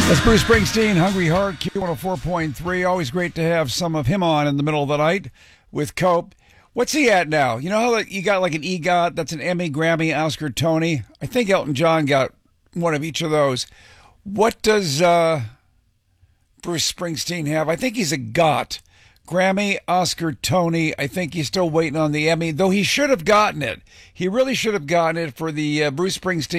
That's Bruce Springsteen, Hungry Heart, Q104.3. Always great to have some of him on in the middle of the night with Cope. What's he at now? You know how you got like an EGOT, that's an Emmy, Grammy, Oscar, Tony? I think Elton John got one of each of those. What does Bruce Springsteen have? I think he's a GOT. Grammy, Oscar, Tony. I think he's still waiting on the Emmy, though he should have gotten it. He really should have gotten it for the Bruce Springsteen